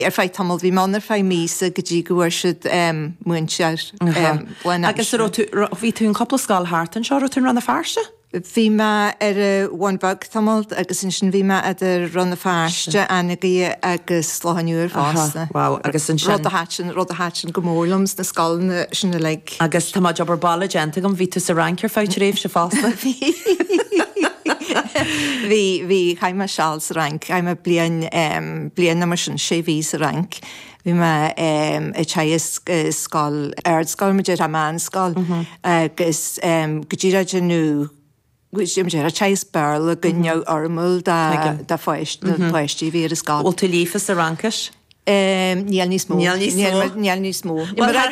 Feit tamil bhí man fá mísa go dtí go bhfuir siad muintear buin. Agus bhí tú an coppla scáil háartan seo tú ranna fearste? Bhí me bhainbag tamil agus sin bhí me runna fearste anagaí agus láhanúir fásta. Wow, agus an sin rud a háin go mórlams na scalna sinna le. Agus tá jobar balla genta gom ví tú sa rankir fáit réh se fásta. Bhí chaime seáils rank, aime blian na mar sin sé ví a rank. Bhí me teas scáil ard-scáil me a man scáil agus godíra genú Jim a teis bearla gunneog ormúil da foiisttí bhí a scáil. Bhil tú lífas a rankis? Níl níos mó. Níl níos mó.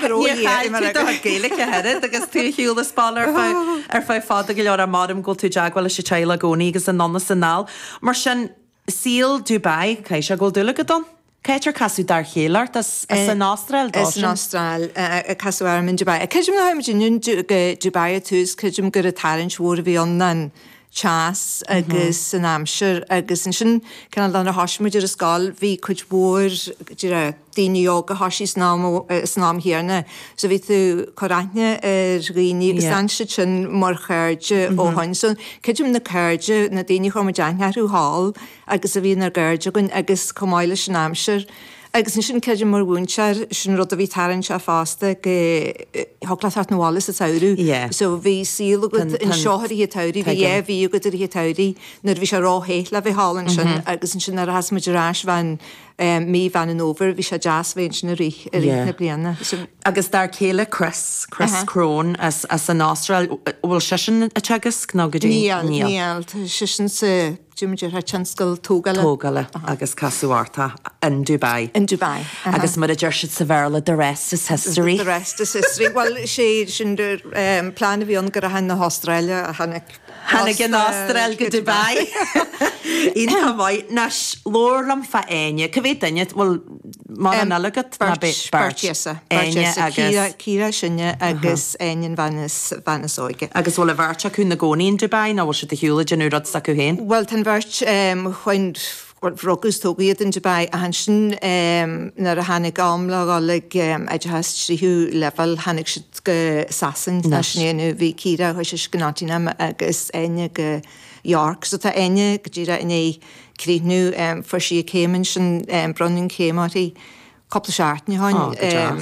Géala head agus tú hiúla spáil ar fá fád go leor a mádam go tú deaghil sé teile gcóí agus an nonna san ná. Mar sin síl Dubai cai se ggóil dula go don? Caiitir casú dar chéalart as an Ástrail? As an Ástrail casú arm in Dubai. Caidim na haimidún Dubai a tús caidim gur a tarint mhór a bhí annan chas agus an amsir agus an sin can an a hasmuidir a scáil hí chuid mhór daoine yoga hasí snám hiarna. So bhí tú choráithne rií agus anse sin mar chuirde ó hainson. Caidim na chuirde na daoine chum deanhearú hall agus a bhíon ar gcuirde gon agus comáile sin amsir. Agus sin ceidir mar bhúnsear sin rud a bhí tarann se fásta thuglaart nóálas a tairú. So bhí síl go in seoirí tairí, bhí bhí go í tairí, nar bhí se ráhéit le bhí hálan sin agus sin ar hasmuidirráis bhain mí bhain an over, bhí se jazz bhéin sin a rí na bliana. Agus dar céile Chris Crone as an Ástrail bhfuil se sin a tegus ná go dtí? Níl, se sin sa Jimidir ha chanscal tógala agus casúarta in Dubai. In Dubai. Agus mar a dúirsid sa bhela the rest is history. The rest is history. Well, sé sin plán a bhíon gur a hen na Australia a hanig in Austrail go Dubai. Ín hamáid nas lórlam fa aine. Cyfyd daine, well, mar an alagad na Bartiesa. Círa sinne agus aine vanas óige. Agus bhfuil a bharrte chun na gcónaí in Dubai, ná bhil se de hiúla genú rod sa chuhéin? Well, tan bhart chuin rogus tógaíad in Dubai a han sin nar a hanig amla gálig has tríú level hanig si go sasan na snéanú bhí círa chu se gnátína agus aine go York, so tá aine go ddíra in críbnú for si céimen sin brunning céimáí coppla seaartní háin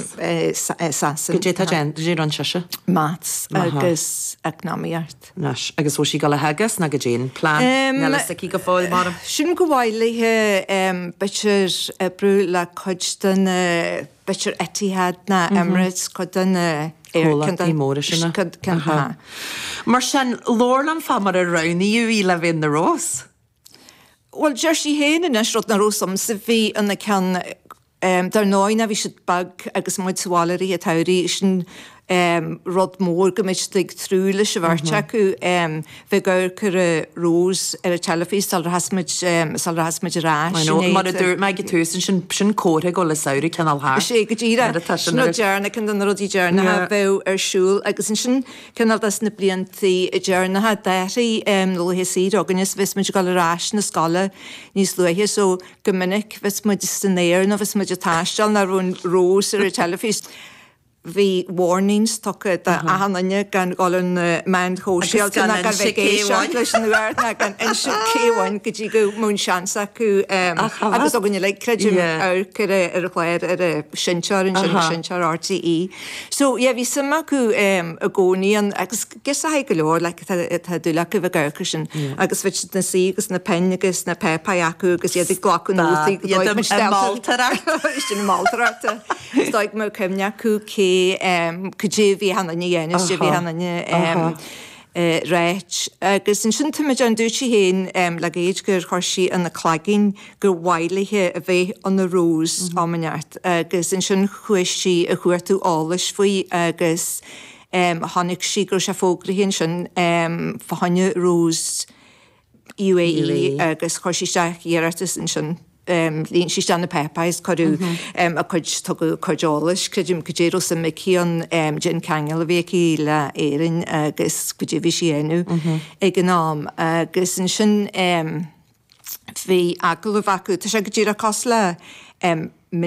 sasan. Go dé tá dé an seise? Mats agus economiart. Nas, agus bhil si go le hegas na go dén plán na sa cí go fáil mar? Sin go bhhailithe bitir brú le chuid den bitir Etihad na Emirates chud den móra sinna. Mar sin lórlam fa mar a roiníú í le bhíon na rós? Well, Jersey héana is rud na rósam sa bhí anna cean dar náin a bhí siad bag agus muid sáileirí a tairí sin rud mór go meid stig trúla se bharte acu bheith gur chur a rós ar a telefís sal hasmuid rá. Mar a dúr me go túsin sin cótha go le saoirí cenal há. sé go dtíra nó dearna cin an rudí dearnathe bheith ar siúil agus sin cinál na blianttaí i dearnathe deirí nóthe síd agannis bheits muid go lerás na scala níos luithe so go minic bheits muid stanéir na bheits muid a táisteal na rún rós ar a telefís. Bhí warnings tucha a hanne gan gáin mind hóisiil gan bheith leis an bhharna gan in si céhhain go dtí go mún seansa acu agus aganine le creidir ar ar a chléir ar a sinsear an sinsear RTE. So bhí sama acu a gcónaíon agus gus a go leir le dúla go bh ggurcha sin agus bheit na sí agus na pen agus na pepa acu agus iad ghlaú nótaí sin mátarachta. Stoig mar cemne acu cé bhí hanna dhéana sé bhí hanna réit. Agus an sin tuid an dúirtí héin le géad gur chuirsí an na claginn gur bhhailithe a bheith an na rós ámaneart. Agus an sin chuisí a chuirtú álas faoi agus tháinig sí gur se fógrahén sin fahanne rós UAE agus chuirsíteach dhéartas an sin. Lín sí stanna pepais choú a chuid chudálas, chuidim go déú sa micíon gin cheangal a bhéí le éan agus go dtí bhí séanú ag an nám agus an sin bhí agul a bhacu, tá sé go dtíra cos le